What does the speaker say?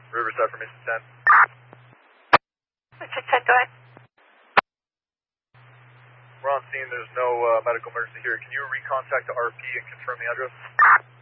Riverside Formation 10. Richard 10, go ahead. We're on scene. There's no medical emergency here. Can you recontact the RP and confirm the address?